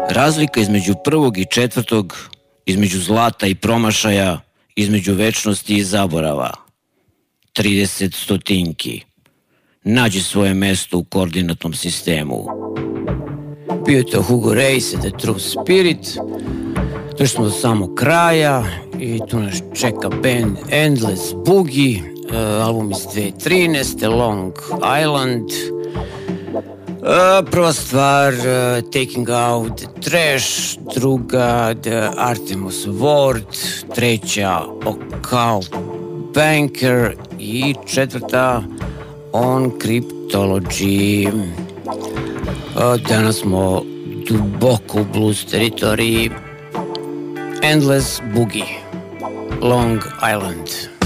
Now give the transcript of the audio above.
Razlika između prvog i četvrtog, između zlata i promašaja, između večnosti i zaborava. 30 stotinki. Nađi svoje mesto u koordinatnom sistemu. Bio je to Hugo Reis, The True Spirit. Došli smo do samog kraja i tu nas čeka band Endless Boogie, album iz 2013, Long Island. Prva stvar, Taking Out the Trash, druga The Artemis Award, treća Occult Banker i četvrta On Cryptology. Danas smo duboko u blues teritoriji. Endless Boogie, Long Island.